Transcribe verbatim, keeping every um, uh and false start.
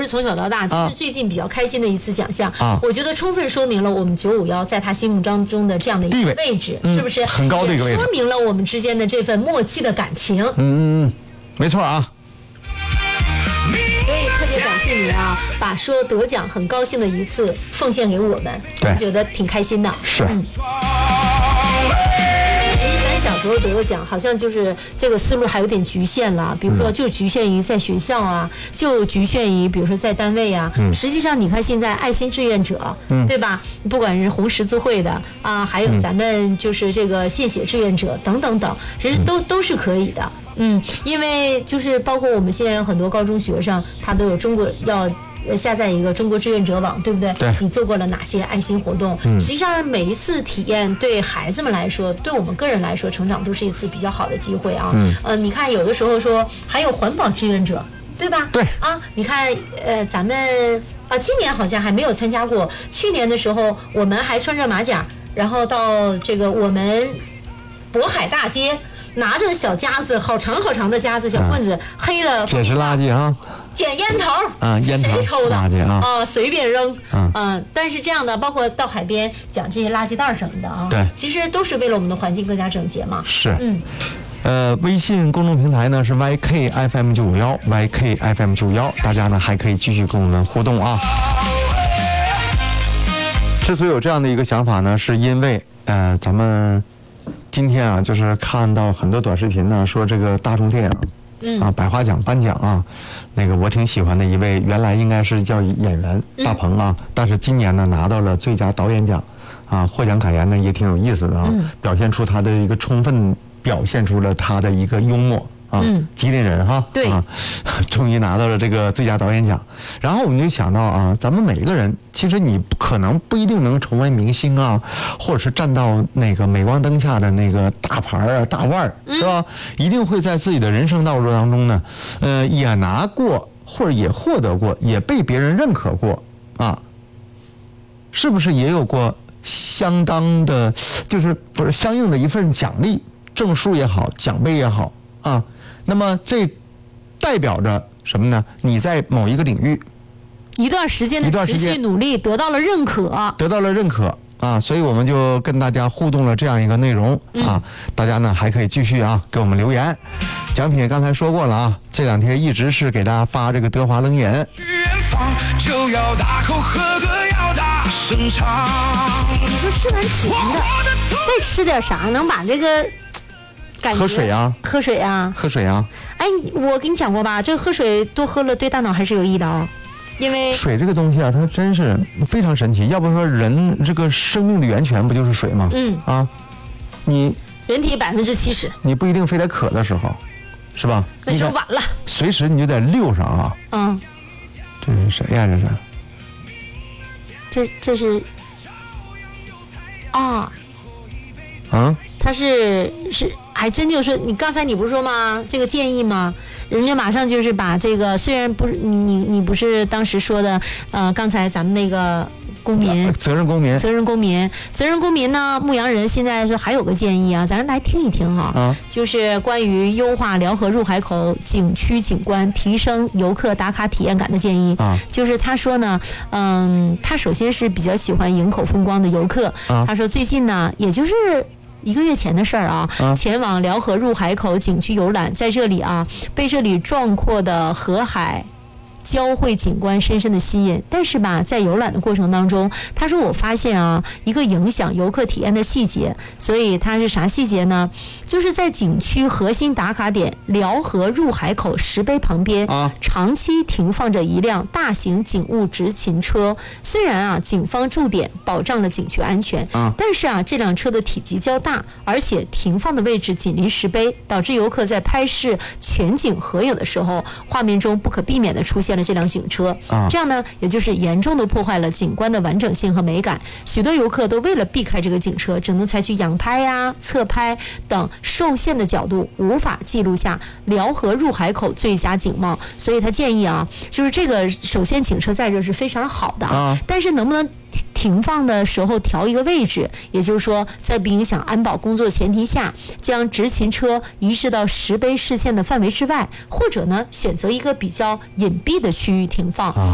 是从小到大，就是最近比较开心的一次奖项。啊，我觉得充分说明了我们九五幺在他心目当中的这样的一个位置，是不是很高的一个位置？ 说明了我们之间的这份默契的感情。 嗯嗯嗯，没错啊。 所以特别感谢你啊，把说得奖很高兴的一次奉献给我们，我觉得挺开心的。 是。 嗯。小时候得个奖，好像就是这个思路还有点局限了。比如说，就局限于在学校啊，就局限于比如说在单位啊。嗯、实际上，你看现在爱心志愿者，嗯、对吧？不管是红十字会的啊，还有咱们就是这个献血志愿者等等等，其实都都是可以的。嗯，因为就是包括我们现在有很多高中学生，他都有中国要。下载一个中国志愿者网，对不对？ 对。 你做过了哪些爱心活动？嗯、实际上，每一次体验对孩子们来说，对我们个人来说，成长都是一次比较好的机会啊。嗯。呃，你看，有的时候说还有环保志愿者，对吧？ 对。 啊，你看，呃，咱们啊，今年好像还没有参加过。去年的时候，我们还穿着马甲，然后到这个我们渤海大街，拿着小夹子，好长好长的夹子、小棍子，嗯、黑了。 捡拾垃圾啊。 捡烟头啊，烟头谁抽的啊？ 啊，随便扔。嗯、呃，但是这样的，包括到海边捡这些垃圾袋什么的啊， 对， 其实都是为了我们的环境更加整洁嘛。 是，嗯，呃，微信公众平台呢是 Y K F M 九五幺 Y K F M 九五幺，大家呢还可以继续跟我们互动啊。之所以有这样的一个想法呢，是因为呃，咱们今天啊，就是看到很多短视频呢，说这个大众电影。嗯啊，百花奖颁奖啊，那个我挺喜欢的一位，原来应该是叫演员大鹏啊，嗯、但是今年呢拿到了最佳导演奖，啊，获奖感言呢也挺有意思的啊，嗯、表现出他的一个充分表现出了他的一个幽默。啊，嗯、吉林人哈， 对啊，终于拿到了这个最佳导演奖。然后我们就想到啊，咱们每一个人，其实你可能不一定能成为明星啊，或者是站到那个镁光灯下的那个大牌啊、大腕儿，是吧？嗯、一定会在自己的人生道路当中呢，呃，也拿过，或者也获得过，也被别人认可过啊，是不是也有过相当的，就是不是相应的一份奖励，证书也好，奖杯也好啊？那么这代表着什么呢？你在某一个领域一段时间的持续努力得到了认可， 得到了认可啊，所以我们就跟大家互动了这样一个内容啊，嗯、大家呢还可以继续啊给我们留言。奖品刚才说过了啊，这两天一直是给大家发这个德华冷饮。就要大口喝的要大声唱。 你说吃完甜的，再吃点啥能把这个？ 喝水啊， 喝水啊， 喝水啊！ 哎，我跟你讲过吧，这个喝水多喝了对大脑还是有益的啊、哦。因为水这个东西啊，它真是非常神奇。要不说人这个生命的源泉不就是水吗？嗯啊，你人体百分之七十， 你不一定非得渴的时候，是吧？ 那就晚了， 随时你就得溜上啊。嗯，这是谁呀？这是？ 这这是啊啊， 他是是。还真就是你刚才你不是说吗？这个建议吗？人家马上就是把这个，虽然不是你你你不是当时说的，呃，刚才咱们那个公民责任公民责任公民责任公民呢，牧羊人现在是还有个建议啊，咱来听一听哈，啊、就是关于优化辽河入海口景区景观，提升游客打卡体验感的建议。啊、就是他说呢，嗯，他首先是比较喜欢营口风光的游客，啊、他说最近呢，也就是。一个月前的事儿啊，啊前往辽河入海口景区游览，在这里啊，被这里壮阔的河海交汇景观深深的吸引，但是吧，在游览的过程当中，他说我发现啊，一个影响游客体验的细节，所以它是啥细节呢？就是在景区核心打卡点辽河入海口石碑旁边，啊、长期停放着一辆大型警务执勤车。虽然啊，警方驻点保障了景区安全，啊、但是啊，这辆车的体积较大，而且停放的位置紧邻石碑，导致游客在拍摄全景合影的时候，画面中不可避免地出现了这辆警车，啊、这样呢，也就是严重的破坏了景观的完整性和美感。许多游客都为了避开这个警车，只能采取仰拍呀、啊、侧拍等受限的角度，无法记录下辽河入海口最佳景貌。所以他建议啊，就是这个首先警车在这是非常好的，啊、但是能不能停放的时候调一个位置，也就是说，在不影响安保工作前提下，将执勤车移至到石碑视线的范围之外，或者呢，选择一个比较隐蔽的区域停放。